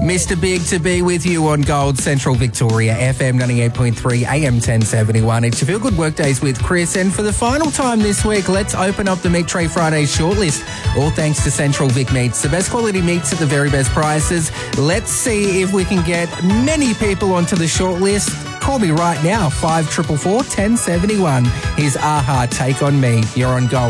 Mr. Big to be with you on Gold Central Victoria, FM 98.3, AM 1071. It's your Feel Good Workdays with Chris. And for the final time this week, let's open up the Meat Tray Fridays shortlist. All thanks to Central Vic Meats, the best quality meats at the very best prices. Let's see if we can get many people onto the shortlist. Call me right now, 5444 1071. Here's AHA, Take On Me. You're on Gold.